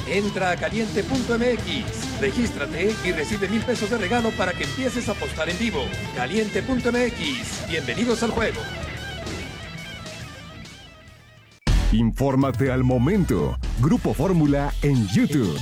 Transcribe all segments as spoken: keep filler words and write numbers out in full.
Entra a caliente punto m x, regístrate y recibe mil pesos de regalo para que empieces a apostar en vivo. caliente punto m x, bienvenidos al juego. Infórmate al momento. Grupo Fórmula en YouTube.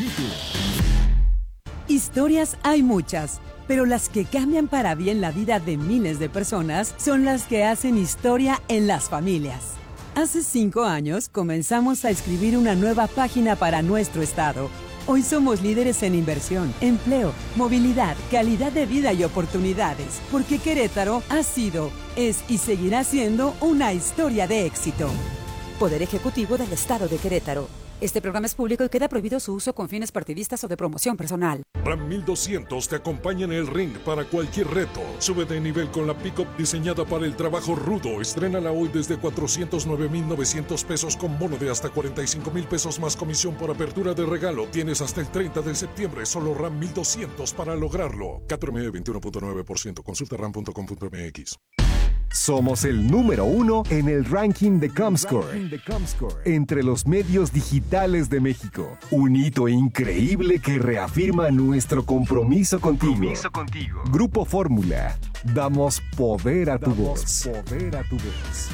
Historias hay muchas, pero las que cambian para bien la vida de miles de personas son las que hacen historia en las familias. Hace cinco años comenzamos a escribir una nueva página para nuestro estado. Hoy somos líderes en inversión, empleo, movilidad, calidad de vida y oportunidades, porque Querétaro ha sido, es y seguirá siendo una historia de éxito. Poder Ejecutivo del Estado de Querétaro. Este programa es público y queda prohibido su uso con fines partidistas o de promoción personal. Ram mil doscientos te acompaña en el ring para cualquier reto. Sube de nivel con la pick-up diseñada para el trabajo rudo. Estrénala hoy desde cuatrocientos nueve mil novecientos pesos con bono de hasta cuarenta y cinco mil pesos más comisión por apertura de regalo. Tienes hasta el treinta de septiembre. Solo Ram mil doscientos para lograrlo. C A T R M veintiuno punto nueve por ciento. Consulta ram punto com punto m x. Somos el número uno en el ranking de Comscore, entre los medios digitales de México. Un hito increíble que reafirma nuestro compromiso contigo. Compromiso contigo. Grupo Fórmula. Damos poder a tu voz. Poder a tu voz.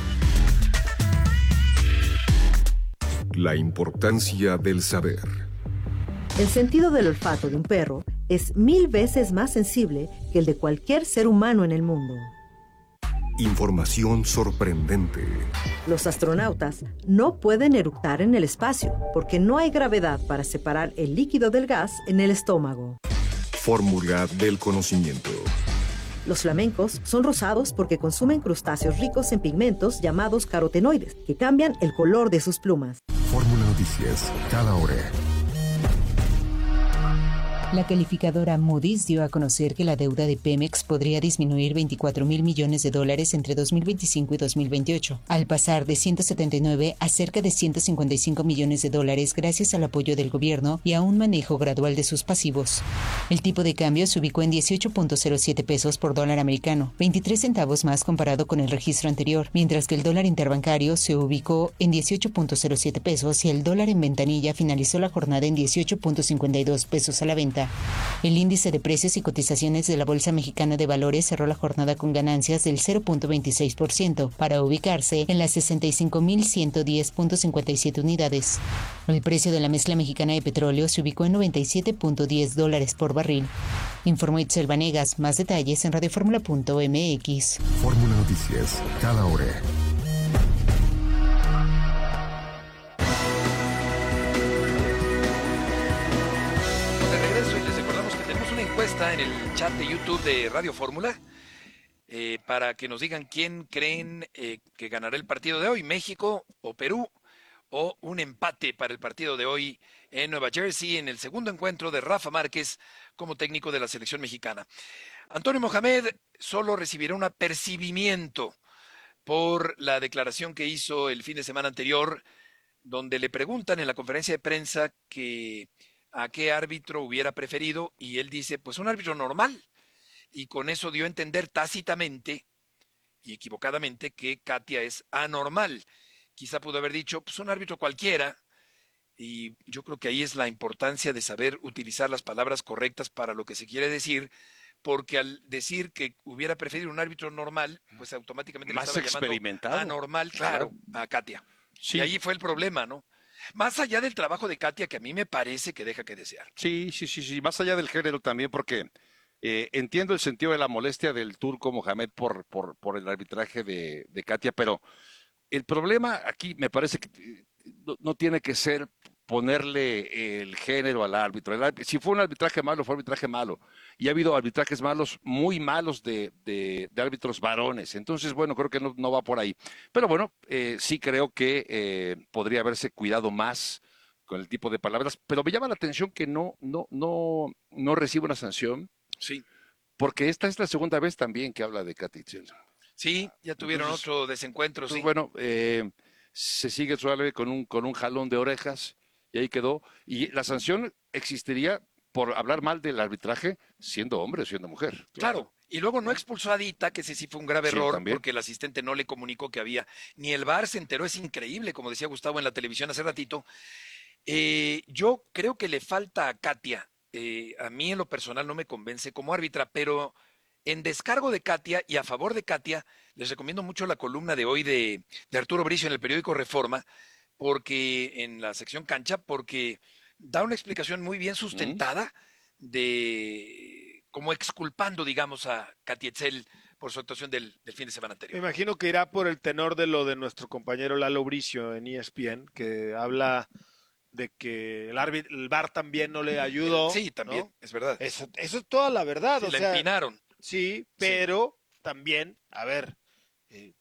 La importancia del saber. El sentido del olfato de un perro es mil veces más sensible que el de cualquier ser humano en el mundo. Información sorprendente. Los astronautas no pueden eructar en el espacio porque no hay gravedad para separar el líquido del gas en el estómago. Fórmula del conocimiento. Los flamencos son rosados porque consumen crustáceos ricos en pigmentos llamados carotenoides, que cambian el color de sus plumas. Fórmula Noticias, cada hora. La calificadora Moody's dio a conocer que la deuda de Pemex podría disminuir veinticuatro mil millones de dólares entre dos mil veinticinco y dos mil veintiocho, al pasar de ciento setenta y nueve a cerca de ciento cincuenta y cinco millones de dólares gracias al apoyo del gobierno y a un manejo gradual de sus pasivos. El tipo de cambio se ubicó en dieciocho punto cero siete pesos por dólar americano, veintitrés centavos más comparado con el registro anterior, mientras que el dólar interbancario se ubicó en dieciocho punto cero siete pesos y el dólar en ventanilla finalizó la jornada en dieciocho punto cincuenta y dos pesos a la venta. El índice de precios y cotizaciones de la Bolsa Mexicana de Valores cerró la jornada con ganancias del cero punto veintiséis por ciento para ubicarse en las sesenta y cinco mil ciento diez punto cincuenta y siete unidades. El precio de la mezcla mexicana de petróleo se ubicó en noventa y siete punto diez dólares por barril. Informó Itzel Vanegas. Más detalles en radioformula punto m x. Fórmula Noticias, cada hora. Encuesta en el chat de YouTube de Radio Fórmula eh, para que nos digan quién creen eh, que ganará el partido de hoy, México o Perú, o un empate para el partido de hoy en Nueva Jersey en el segundo encuentro de Rafa Márquez como técnico de la selección mexicana. Antonio Mohamed solo recibirá un apercibimiento por la declaración que hizo el fin de semana anterior, donde le preguntan en la conferencia de prensa que a qué árbitro hubiera preferido, y él dice, pues un árbitro normal, y con eso dio a entender tácitamente y equivocadamente que Katia es anormal. Quizá pudo haber dicho, pues un árbitro cualquiera, y yo creo que ahí es la importancia de saber utilizar las palabras correctas para lo que se quiere decir, porque al decir que hubiera preferido un árbitro normal, pues automáticamente más le estaba experimentado, llamando anormal, claro, claro, a Katia. Sí. Y ahí fue el problema, ¿no? Más allá del trabajo de Katia, que a mí me parece que deja que desear. Sí, sí, sí, sí. Más allá del género también, porque eh, entiendo el sentido de la molestia del turco Mohamed por, por, por el arbitraje de, de Katia, pero el problema aquí me parece que no, no tiene que ser ponerle el género al árbitro. El árbitro. Si fue un arbitraje malo, fue arbitraje malo. Y ha habido arbitrajes malos, muy malos de, de, de árbitros varones. Entonces, bueno, creo que no, no va por ahí. Pero bueno, eh, sí creo que eh, podría haberse cuidado más con el tipo de palabras. Pero me llama la atención que no, no, no, no recibe una sanción. Sí. Porque esta es la segunda vez también que habla de Katy Itzel. Sí, ya tuvieron entonces, otro desencuentro, entonces, sí. Bueno, eh, se sigue suave con un, con un jalón de orejas. Y ahí quedó. Y la sanción existiría por hablar mal del arbitraje siendo hombre o siendo mujer. Claro. Y luego no expulsó a Dita, que ese sí fue un grave sí, error, también. Porque el asistente no le comunicó que había. Ni el V A R se enteró, es increíble, como decía Gustavo en la televisión hace ratito. Eh, yo creo que le falta a Katia. Eh, a mí en lo personal no me convence como árbitra, pero en descargo de Katia y a favor de Katia, les recomiendo mucho la columna de hoy de, de Arturo Bricio en el periódico Reforma, porque en la sección cancha, porque da una explicación muy bien sustentada de como exculpando, digamos, a Katia Etzel por su actuación del, del fin de semana Me anterior. imagino que irá por el tenor de lo de nuestro compañero Lalo Bricio en E S P N, que habla de que el árbitro, el V A R también no le ayudó. Sí, también, ¿no? es verdad. Eso, eso es toda la verdad. Sí, o la sea, empinaron. Sí, pero sí. También, a ver, eh,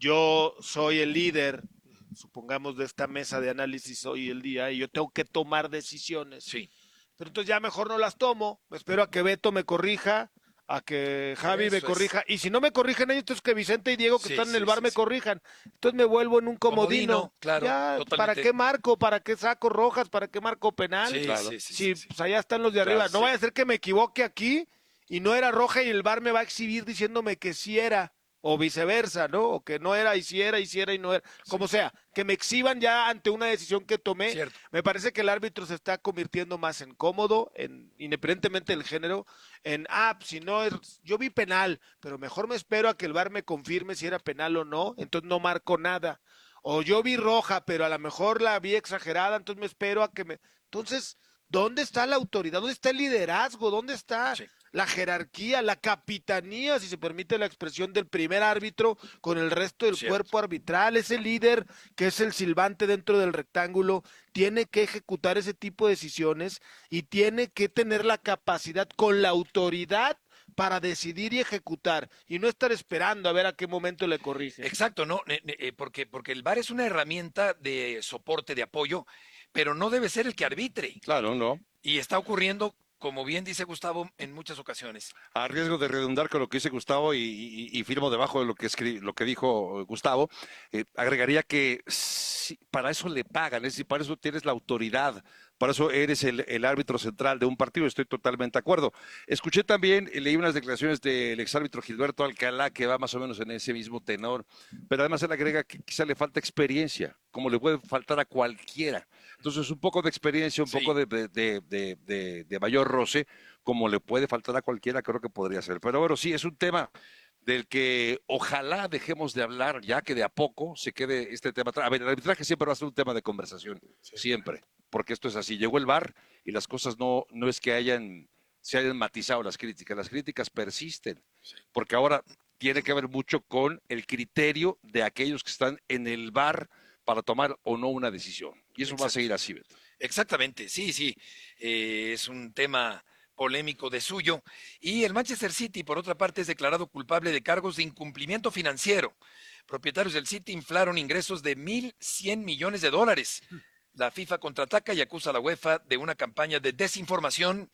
yo soy el líder, supongamos, de esta mesa de análisis hoy el día, y yo tengo que tomar decisiones. Sí. Pero entonces ya mejor no las tomo, me espero a que Beto me corrija, a que Javi Eso me es. corrija, y si no me corrigen ellos, entonces que Vicente y Diego, que Sí, están en sí, el bar, sí, me sí. corrijan. Entonces me vuelvo en un comodino. Comodino, claro, Ya, totalmente. ¿para qué marco? ¿Para qué saco rojas? ¿Para qué marco penal? Sí, Claro. sí, sí, Si sí, sí. pues allá están los de arriba. Claro, No sí. vaya a ser que me equivoque aquí y no era roja y el bar me va a exhibir diciéndome que sí era, o viceversa, ¿no? O que no era y sí era y sí era y no era. Como sea, que me exhiban ya ante una decisión que tomé. Cierto. Me parece que el árbitro se está convirtiendo más en cómodo, en independientemente del género, en, ah, si no, es, yo vi penal, pero mejor me espero a que el bar me confirme si era penal o no, entonces no marco nada. O yo vi roja, pero a lo mejor la vi exagerada, entonces me espero a que me... Entonces, ¿dónde está la autoridad? ¿Dónde está el liderazgo? ¿Dónde está Sí. la jerarquía, la capitanía, si se permite la expresión, del primer árbitro con el resto del Cierto. cuerpo arbitral? Ese líder que es el silbante dentro del rectángulo tiene que ejecutar ese tipo de decisiones y tiene que tener la capacidad con la autoridad para decidir y ejecutar y no estar esperando a ver a qué momento le corrige. Exacto, no, Ne- ne- eh, porque, porque el V A R es una herramienta de soporte, de apoyo, pero no debe ser el que arbitre. Claro, no. Y está ocurriendo, como bien dice Gustavo, en muchas ocasiones. A riesgo de redundar con lo que dice Gustavo y, y- y firmo debajo de lo que escri- lo que dijo Gustavo, eh, agregaría que sí, para eso le pagan, es decir, para eso tienes la autoridad, para eso eres el, el árbitro central de un partido, estoy totalmente de acuerdo. Escuché también, eh, leí unas declaraciones del exárbitro Gilberto Alcalá, que va más o menos en ese mismo tenor, pero además él agrega que quizá le falta experiencia, como le puede faltar a cualquiera. Entonces, un poco de experiencia, un Sí. poco de, de, de, de, de- de mayor roce, como le puede faltar a cualquiera, creo que podría ser. Pero bueno, sí, es un tema del que ojalá dejemos de hablar, ya que de a poco se quede este tema atrás. A ver, el arbitraje siempre va a ser un tema de conversación, siempre, porque esto es así. Llegó el V A R y las cosas no, no es que hayan, se hayan matizado las críticas, las críticas persisten, porque ahora tiene que ver mucho con el criterio de aquellos que están en el V A R para tomar o no una decisión. Y eso va a Exacto. seguir así, Beto. Exactamente, sí, sí. Eh, es un tema polémico de suyo. Y el Manchester City, por otra parte, es declarado culpable de cargos de incumplimiento financiero. Propietarios del City inflaron ingresos de mil cien millones de dólares. La FIFA contraataca y acusa a la UEFA de una campaña de desinformación.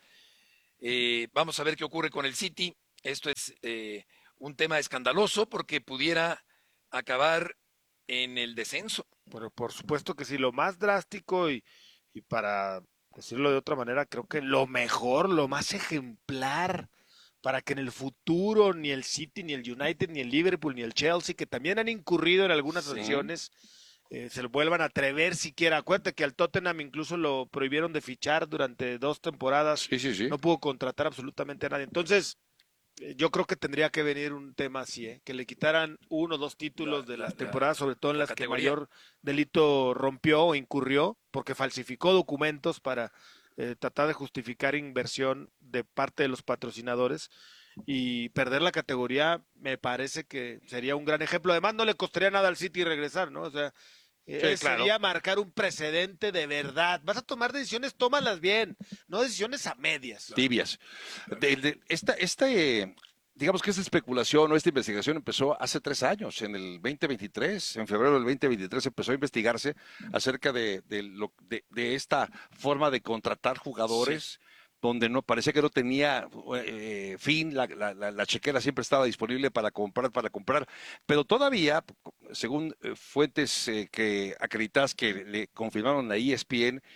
Eh, vamos a ver qué ocurre con el City. Esto es eh, un tema escandaloso porque pudiera acabar en el descenso. Pero por supuesto que sí, lo más drástico y, y para decirlo de otra manera, creo que lo mejor, lo más ejemplar para que en el futuro ni el City, ni el United, ni el Liverpool, ni el Chelsea, que también han incurrido en algunas Sí. sanciones, eh, se lo vuelvan a atrever siquiera. Acuérdate que al Tottenham incluso lo prohibieron de fichar durante dos temporadas, Sí, sí, sí. no pudo contratar absolutamente a nadie. Entonces, eh, yo creo que tendría que venir un tema así, ¿eh? Que le quitaran uno o dos títulos La- de la- las la- temporadas, sobre todo en la las que categoría. mayor delito rompió o incurrió, porque falsificó documentos para eh, tratar de justificar inversión de parte de los patrocinadores, y perder la categoría me parece que sería un gran ejemplo. Además, no le costaría nada al City regresar, ¿no? O sea, eh, Sí, claro. sería marcar un precedente de verdad. Vas a tomar decisiones, tómalas bien, no decisiones a medias. Tibias. De- de- esta, esta, eh, digamos que esta especulación o esta investigación empezó hace tres años, en el veinte veintitrés, en febrero del veinte veintitrés empezó a investigarse acerca de, de, lo- de- de esta forma de contratar jugadores. Donde no parecía que no tenía eh, fin, la, la, la, la chequera siempre estaba disponible para comprar, para comprar, pero todavía, según eh, fuentes eh, que acreditadas que le confirmaron a E S P N,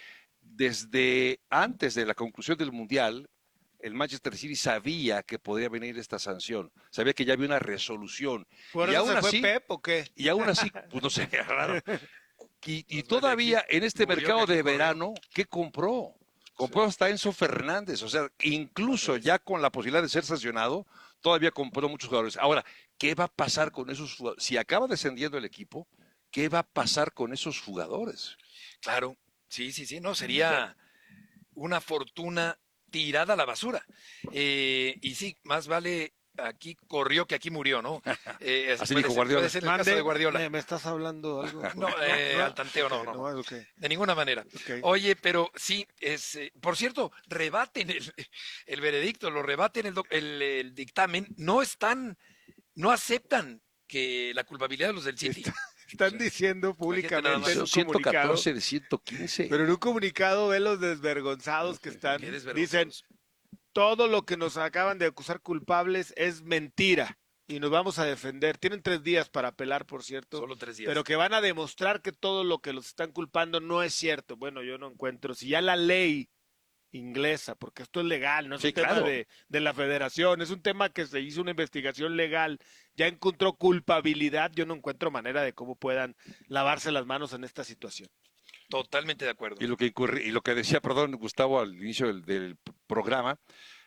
desde antes de la conclusión del Mundial, el Manchester City sabía que podía venir esta sanción, sabía que ya había una resolución. ¿Por y eso aún se fue así, Pep o qué? y aún así, pues no sé, raro. Y, y todavía en este murió mercado que de aquí corrió. verano, ¿qué compró? Compró hasta Enzo Fernández, o sea, incluso ya con la posibilidad de ser sancionado, todavía compró muchos jugadores. Ahora, ¿qué va a pasar con esos jugadores? Si acaba descendiendo el equipo, ¿qué va a pasar con esos jugadores? Claro, sí, sí, sí, no, sería una fortuna tirada a la basura. Eh, y sí, más vale aquí corrió que aquí murió, ¿no? Eh, Así puede dijo ser- Guardiola. Puede ser el caso Mande, de Guardiola. ¿Me, me estás hablando algo? No, eh, al tanteo no, no, no. Ok, De ninguna manera. ok. Oye, pero sí, es, eh, por cierto, rebaten el, el veredicto, lo rebaten el, doc- el, el dictamen, no están, no aceptan que la culpabilidad de los del City. Están diciendo públicamente en un ciento comunicado, catorce de ciento quince. pero en un comunicado ven los desvergonzados que están, Qué dicen, desvergonzados. todo lo que nos acaban de acusar culpables es mentira y nos vamos a defender. Tienen tres días para apelar, por cierto, Solo tres días. pero que van a demostrar que todo lo que los están culpando no es cierto. Bueno, yo no encuentro, si ya la ley inglesa, porque esto es legal, no es Sí, un tema claro. de, de la federación, es un tema que se hizo una investigación legal, ya encontró culpabilidad, yo no encuentro manera de cómo puedan lavarse las manos en esta situación. Totalmente de acuerdo. Y lo que incurri- y lo que decía, perdón, Gustavo, al inicio del, del programa,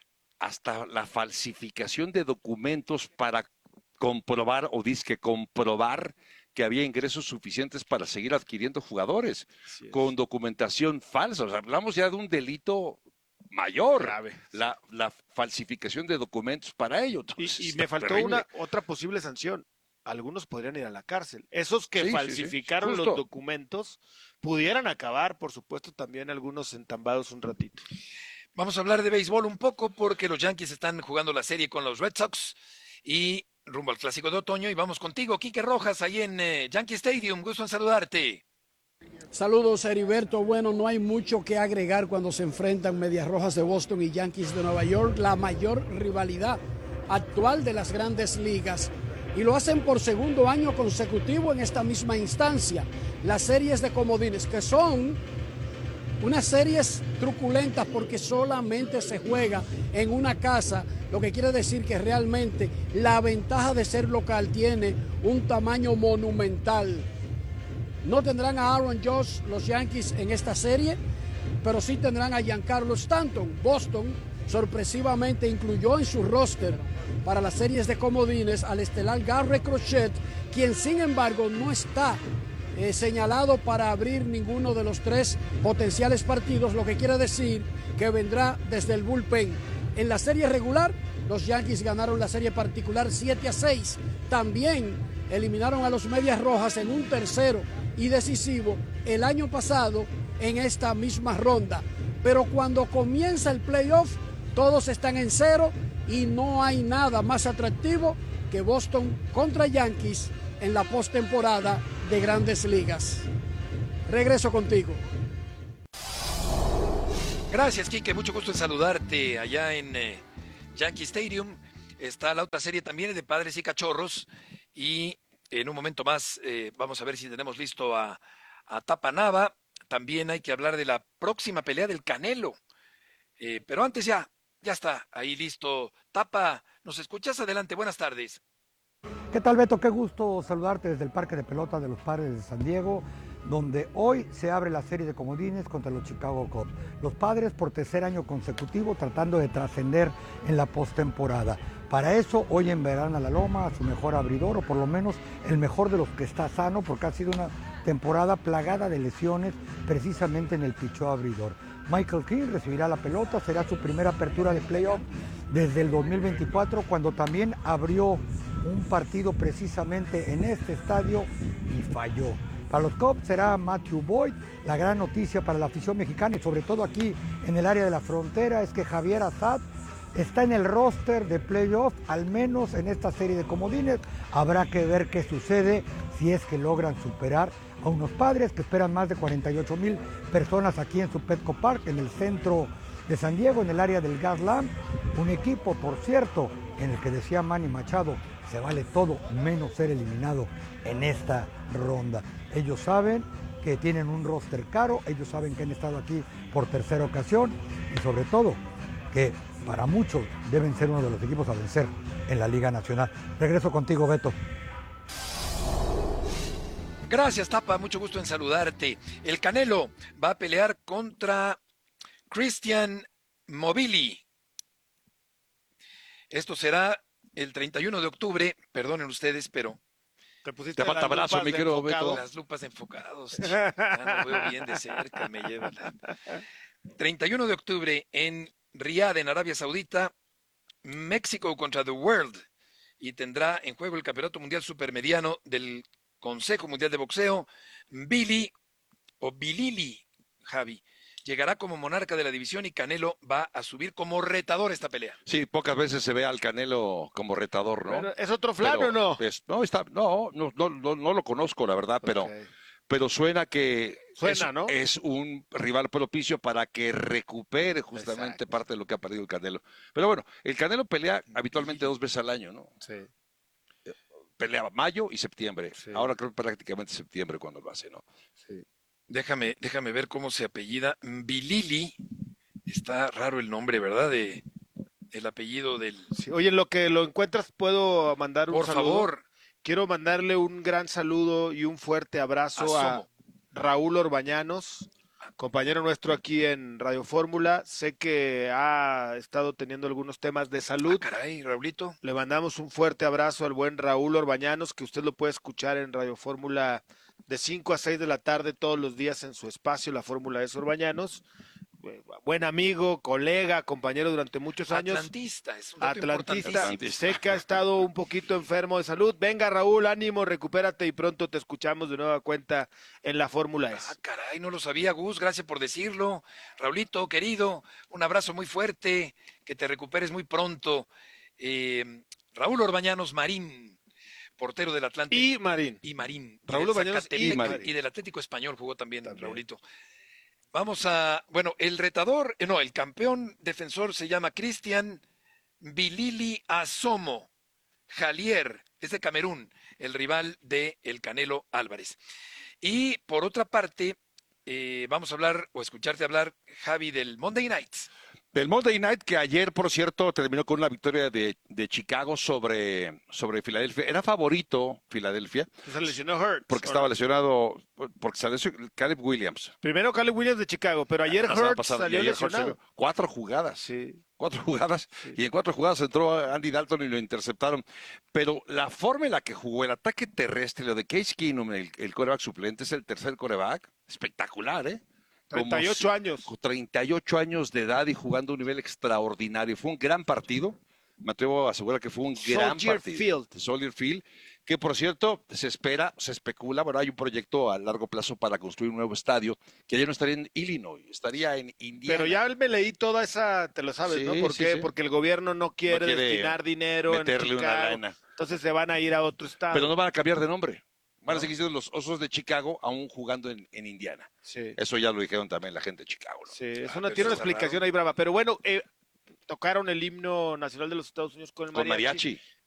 hasta la falsificación de documentos para comprobar o disque comprobar que había ingresos suficientes para seguir adquiriendo jugadores con documentación falsa. O sea, hablamos ya de un delito mayor, Grave. la, la falsificación de documentos para ello. Y, Entonces, y está me faltó terrible. una otra posible sanción. Algunos podrían ir a la cárcel. Esos que Sí, sí, sí, falsificaron justo. los documentos pudieran acabar, por supuesto, también algunos entambados un ratito. Vamos a hablar de béisbol un poco porque los Yankees están jugando la serie con los Red Sox y rumbo al Clásico de Otoño. Y vamos contigo, Quique Rojas, ahí en eh, Yankee Stadium. Gusto en saludarte. Saludos, Heriberto. Bueno, no hay mucho que agregar cuando se enfrentan Medias Rojas de Boston y Yankees de Nueva York, la mayor rivalidad actual de las grandes ligas. Y lo hacen por segundo año consecutivo en esta misma instancia. Las series de comodines, que son unas series truculentas porque solamente se juega en una casa, lo que quiere decir que realmente la ventaja de ser local tiene un tamaño monumental. No tendrán a Aaron Judge los Yankees en esta serie, pero sí tendrán a Giancarlo Stanton. Boston sorpresivamente incluyó en su roster para las series de comodines al estelar Garrett Crochet, quien sin embargo no está eh, señalado para abrir ninguno de los tres potenciales partidos, lo que quiere decir que vendrá desde el bullpen. En la serie regular, los Yankees ganaron la serie particular siete a seis. También eliminaron a los Medias Rojas en un tercero y decisivo el año pasado en esta misma ronda. Pero cuando comienza el playoff, todos están en cero y no hay nada más atractivo que Boston contra Yankees en la postemporada de Grandes Ligas. Regreso contigo. Gracias, Quique. Mucho gusto en saludarte allá en eh, Yankee Stadium. Está la otra serie también de Padres y Cachorros. Y en un momento más eh, vamos a ver si tenemos listo a, a Tapa Nava. También hay que hablar de la próxima pelea del Canelo. Eh, pero antes ya, ya está ahí listo. Tapa, ¿nos escuchas? Adelante, buenas tardes. ¿Qué tal, Beto? Qué gusto saludarte desde el Parque de Pelota de los Padres de San Diego, donde hoy se abre la serie de comodines contra los Chicago Cubs. Los Padres por tercer año consecutivo tratando de trascender en la postemporada. Para eso hoy enviarán a la loma a su mejor abridor, o por lo menos el mejor de los que está sano, porque ha sido una temporada plagada de lesiones precisamente en el pichó abridor. Michael King recibirá la pelota, será su primera apertura de playoff desde el dos mil veinticuatro, cuando también abrió un partido precisamente en este estadio y falló. Para los Cubs será Matthew Boyd. La gran noticia para la afición mexicana y sobre todo aquí en el área de la frontera es que Javier Assad está en el roster de playoff, al menos en esta serie de comodines. Habrá que ver qué sucede si es que logran superar a unos Padres que esperan más de cuarenta y ocho mil personas aquí en su Petco Park, en el centro de San Diego, en el área del Gaslamp. Un equipo, por cierto, en el que decía Manny Machado, se vale todo menos ser eliminado en esta ronda. Ellos saben que tienen un roster caro, ellos saben que han estado aquí por tercera ocasión y sobre todo que para muchos deben ser uno de los equipos a vencer en la Liga Nacional. Regreso contigo, Beto. Gracias, Tapa, mucho gusto en saludarte. El Canelo va a pelear contra Christian Mobili. Esto será el treinta y uno de octubre, perdonen ustedes, pero Te pusiste Te falta las brazo, lupas mi de querido enfocado. Beto. las lupas enfocados. Ya no veo bien de cerca, me lleva la... treinta y uno de octubre en Riad, en Arabia Saudita, México contra The World. Y tendrá en juego el Campeonato Mundial Supermediano del Consejo Mundial de Boxeo. Billy, o Bilili, Javi, llegará como monarca de la división y Canelo va a subir como retador esta pelea. Sí, pocas veces se ve al Canelo como retador, ¿no? Pero, ¿es otro Flan Pero o no? es- no, está, no, no, no, no, no lo conozco, la verdad, pero, Ok. pero suena que Suena, es, ¿no? es un rival propicio para que recupere justamente Exacto. parte de lo que ha perdido el Canelo. Pero bueno, el Canelo pelea habitualmente dos veces al año, ¿no? Sí. Peleaba mayo y septiembre. Sí. Ahora creo que prácticamente septiembre cuando lo hace, ¿no? Sí. Déjame, déjame ver cómo se apellida. Bilili. Está raro el nombre, ¿verdad? De el apellido del... Sí. Oye, en lo que lo encuentras, ¿puedo mandar un Por saludo? favor. Quiero mandarle un gran saludo y un fuerte abrazo a Asomo. Raúl Orbañanos, compañero nuestro aquí en Radio Fórmula. Sé que ha estado teniendo algunos temas de salud. Ah, caray, Raulito. Le mandamos un fuerte abrazo al buen Raúl Orbañanos, que usted lo puede escuchar en Radio Fórmula de cinco a seis de la tarde todos los días en su espacio, la Fórmula es Orbañanos. Eh, Buen amigo, colega, compañero durante muchos años. Atlantista, es un dato Atlantista, importantísimo. sé que ha estado un poquito enfermo de salud. Venga, Raúl, ánimo, recupérate y pronto te escuchamos de nueva cuenta en la Fórmula Ah, S. caray, no lo sabía, Gus, gracias por decirlo. Raulito, querido, un abrazo muy fuerte, que te recuperes muy pronto. Eh, Raúl Orbañanos Marín, portero del Atlante. Y Marín. Y Marín. Y Raúl del Orbañanos y Zacatepec, Marín. y del Atlético Español jugó también, También. Raulito. Vamos a, bueno, el retador, eh, no, el campeón defensor se llama Cristian Bilili Asomo Jalier, es de Camerún, el rival de el Canelo Álvarez. Y por otra parte, eh, vamos a hablar o escucharte hablar, Javi, del Monday Nights. Del Monday Night, que ayer, por cierto, terminó con una victoria de, de Chicago sobre, sobre Filadelfia. Era favorito Filadelfia Se lesionó Hurts. porque ¿o estaba no? lesionado, porque se lesionó Caleb Williams. Primero Caleb Williams de Chicago, pero ayer La semana Hurts pasada, y salió ayer Hurts lesionado. salió cuatro jugadas. Sí. Cuatro jugadas, y en cuatro jugadas entró Andy Dalton y lo interceptaron. Pero la forma en la que jugó el ataque terrestre, lo de Case Keenum, el, el quarterback suplente, es el tercer quarterback, espectacular, ¿eh? Como treinta y ocho si- años. con treinta y ocho años de edad y jugando a un nivel extraordinario. Fue un gran partido. Me atrevo a asegurar que fue un gran Soldier partido. Field. Soldier Field. Que por cierto, se espera, se especula, bueno, hay un proyecto a largo plazo para construir un nuevo estadio, que ya no estaría en Illinois, estaría en Indiana. Pero ya me leí toda esa, te lo sabes, Sí, ¿no? ¿Por sí, qué? sí. Porque el gobierno no quiere, quiere destinar dinero meterle en una Chicago. lana. Entonces se van a ir a otro estado. Pero no van a cambiar de nombre. Van a seguir siendo los Osos de Chicago, aún jugando en, en Indiana. Sí, Eso ya lo dijeron también la gente de Chicago, ¿no? sí, es Ah, una, pero tiene una está explicación raro. ahí brava. Pero bueno, eh, tocaron el himno nacional de los Estados Unidos con el Con mariachi. mariachi.